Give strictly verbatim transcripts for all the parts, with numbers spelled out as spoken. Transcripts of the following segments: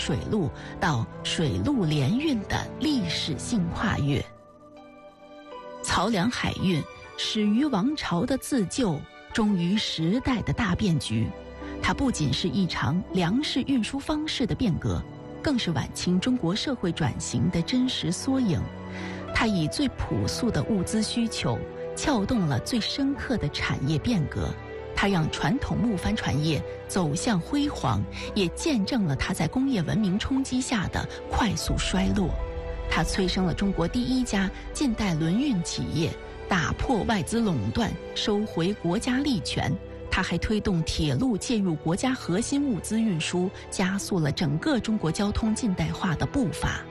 水路到水陆联运的历史性跨越。漕粮海运始于王朝的自救，终于时代的大变局。它不仅是一场粮食运输方式的变革，更是晚清中国社会转型的真实缩影。它以最朴素的物资需求，撬动了最深刻的产业变革。它让传统木帆船业走向辉煌，也见证了它在工业文明冲击下的快速衰落。它催生了中国第一家近代轮运企业，打破外资垄断，收回国家利权。它还推动铁路介入国家核心物资运输，加速了整个中国交通近代化的步伐。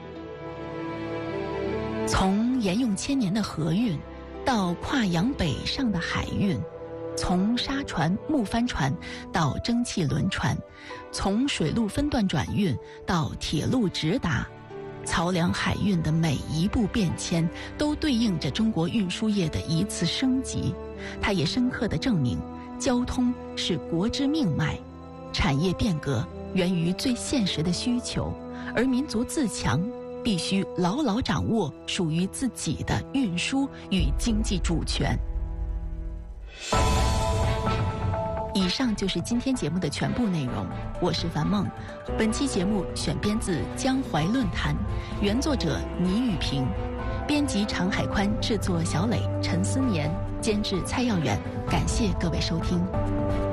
从沿用千年的河运，到跨洋北上的海运，从沙船、木帆船到蒸汽轮船，从水路分段转运到铁路直达，漕粮海运的每一步变迁，都对应着中国运输业的一次升级。它也深刻地证明，交通是国之命脉，产业变革源于最现实的需求，而民族自强必须牢牢掌握属于自己的运输与经济主权。以上就是今天节目的全部内容，我是樊梦。本期节目选编自江淮论坛，原作者倪雨萍，编辑常海宽，制作小磊、陈思年，监制蔡耀远。感谢各位收听。